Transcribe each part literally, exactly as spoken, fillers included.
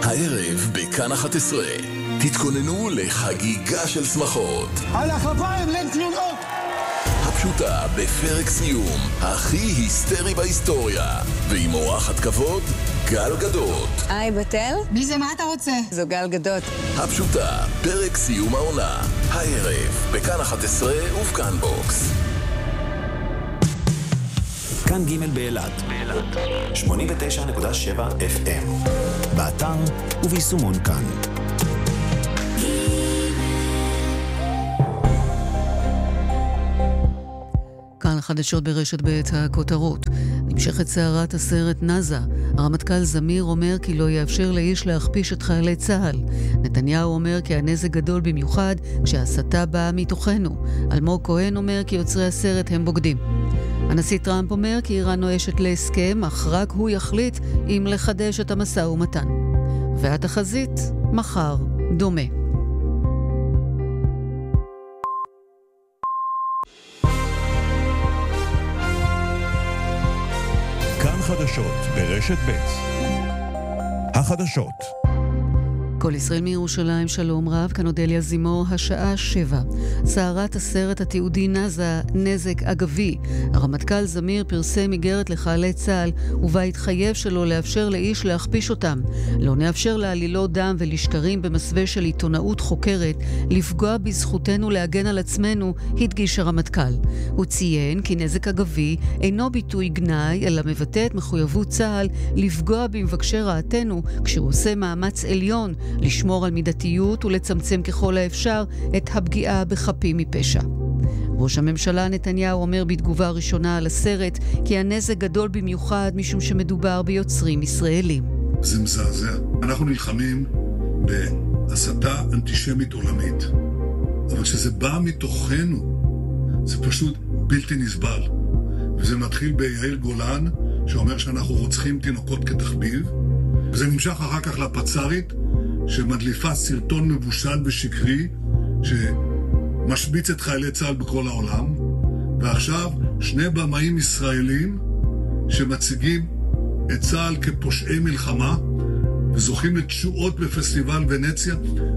הערב בכאן אחת עשרה. תתכוננו לחגיגה של שמחות. על הכפיים לתלונות. הפשוטה בפרק סיום, הכי היסטרי בהיסטוריה. ועם אורחת כבוד, גל גדות. היי בתל? מי זה, מה אתה רוצה? זו גל גדות. הפשוטה, פרק סיום העונה. הערב בכאן אחת עשרה ובכאן בוקס. כאן ג' באילת, שמונים ותשע נקודה שבע אף אם, באתר וביישומון כאן. כאן חדשות ברשת ב' הכותרות. נמשכת סערת הסרט נזה. הרמטכ"ל זמיר אומר כי לא יאפשר לאיש להכפיש את חיילי צה"ל. נתניהו אומר כי הנזק גדול במיוחד כשההסתה באה מתוכנו. אלמוג כהן אומר כי יוצרי הסרט הם בוגדים. הנשיא טראמפ אומר כי איראן נואשת להסכם, אך רק הוא יחליט אם לחדש את המשא ומתן. והתחזית מחר דומה. כאן חדשות ברשת ב'. החדשות. כל ישראל מירושלים, שלום רב, כאן אודליה זימור, השעה שבע. סערת הסרט התיעודי נזה, נזק אגבי. הרמטכ"ל זמיר פרסם איגרת לחיילי צה"ל, ובה התחייב שלא לאפשר לאיש להכפיש אותם. לא נאפשר לעלילות דם ולשקרים במסווה של עיתונאות חוקרת, לפגוע בזכותנו להגן על עצמנו, הדגיש הרמטכ"ל. הוא ציין כי נזק אגבי אינו ביטוי גנאי, אלא מבטא את מחויבות צה"ל לפגוע במבקשי רעתנו, כשהוא עושה מאמץ עליון לשמור על מידתיות ולצמצם ככל האפשר את הפגיעה בחפים מפשע. ראש הממשלה נתניהו אומר בתגובה ראשונה על הסרט כי הנזק גדול במיוחד משום שמדובר ביוצרים ישראלים. זה מזעזע. אנחנו נלחמים בהסתה אנטישמית עולמית, אבל כשזה בא מתוכנו זה פשוט בלתי נסבל. וזה מתחיל ביעל גולן שאומר שאנחנו רוצחים תינוקות כתחביב, וזה נמשך אחר כך לפצרית שמדליפה סרטון מבושל ושקרי שמשביץ את חיילי צה"ל בכל העולם, ועכשיו שני במאים ישראלים שמציגים את צה"ל כפושעי מלחמה וזוכים לתשואות בפסטיבל ונציה.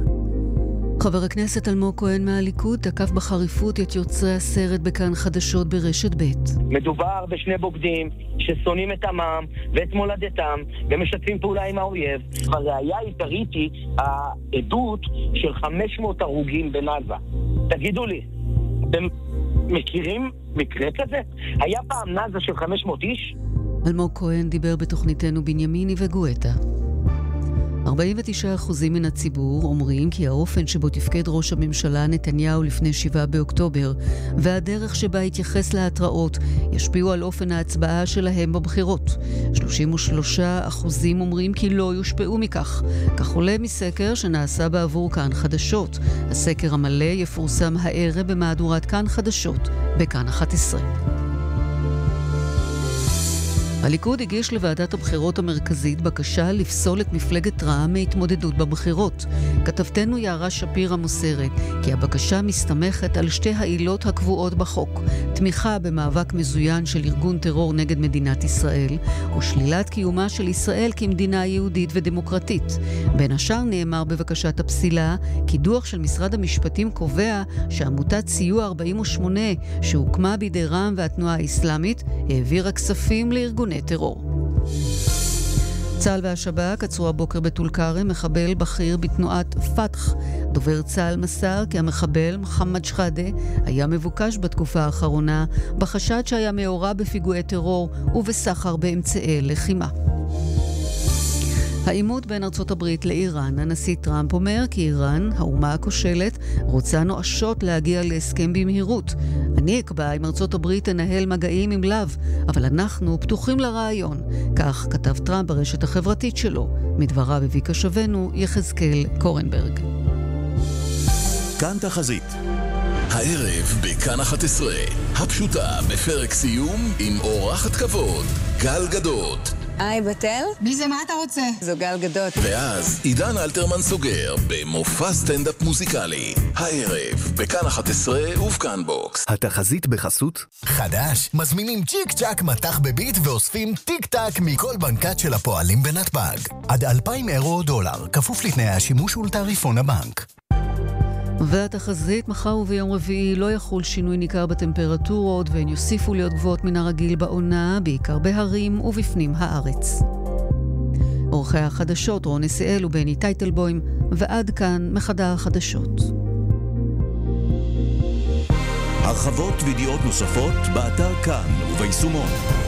חבר הכנסת אלמוג כהן מהליכוד תקף בחריפות את יוצרי הסרט בכאן חדשות ברשת ב'. מדובר בשני בוגדים ששונאים את עמם ואת מולדתם ומשתפים פעולה עם האויב. הראיה העיקרית היא העדות של חמש מאות הרוגים בנזה. תגידו לי, אתם מכירים מקרה כזה? היה פעם נזה של חמש מאות איש? אלמוג כהן דיבר בתוכניתנו בנימיני וגואטה. ארבעים ותשעה אחוז מן הציבור אומרים כי האופן שבו תפקד ראש הממשלה נתניהו לפני שבעה באוקטובר והדרך שבה התייחס להתראות ישפיעו על אופן ההצבעה שלהם בבחירות. שלושים ושלושה אחוז אומרים כי לא יושפעו מכך. כך עולה מסקר שנעשה בעבור כאן חדשות. הסקר המלא יפורסם הערב במהדורת כאן חדשות בכאן אחת עשרה. הליכוד הגיש לוועדת הבחירות המרכזית בקשה לפסול את מפלגת רע"מ מהתמודדות בבחירות. כתבתנו יערה שפירא מוסרת כי הבקשה מסתמכת על שתי העילות הקבועות בחוק: תמיכה במאבק מזוין של ארגון טרור נגד מדינת ישראל ושלילת קיומה של ישראל כמדינה יהודית ודמוקרטית. בין השאר נאמר בבקשת הפסילה כי דוח של משרד המשפטים קובע שעמותת סיוע ארבעים ושמונה שהוקמה בידי רע"מ והתנועה האסלאמית העבירה כספים לארגון טרור. צה"ל והשב"כ עצרו הבוקר בטול כרם מחבל בכיר בתנועת פתח. דובר צה"ל מסר כי המחבל מוחמד שחאדה היה מבוקש בתקופה האחרונה בחשד שהיה מעורב בפיגועי טרור ובסחר באמצעי לחימה. העימות בין ארצות הברית לאיראן. הנשיא טראמפ אומר כי איראן, האומה הכושלת, רוצה נואשות להגיע להסכם במהירות. אני אקבע אם ארצות הברית תנהל מגעים עם לאו, אבל אנחנו פתוחים לרעיון. כך כתב טראמפ ברשת החברתית שלו. מדבריו הביא כשבנו יחזקאל קורנברג. כאן תחזית. הערב בכאן אחת עשרה. הפשוטה בפרק סיום עם אורחת כבוד, גל גדות. היי, בתל? מי זה, מה אתה רוצה? זו גל גדות. ואז עידן אלתרמן סוגר במופע סטנדאפ מוזיקלי. הערב, בכאן אחת עשרה ובכאן בוקס. התחזית בחסות חדש, מזמינים צ'יק צ'ק מתח בביט ואוספים טיק טק מכל בנקת של הפועלים בנתב"ג. עד אלפיים אירו או דולר, כפוף לתנאי השימוש ולתעריפון הבנק. והתחזית מחר וביום רביעי לא יחול שינוי ניכר בטמפרטורות והן יוסיפו להיות גבוהות מן הרגיל בעונה, בעיקר בהרים ובפנים הארץ. אורחי החדשות רון נסיאל ובני טייטלבוים, ועד כאן מחדר החדשות. הרחבות וידיעות נוספות באתר כאן וביישומון.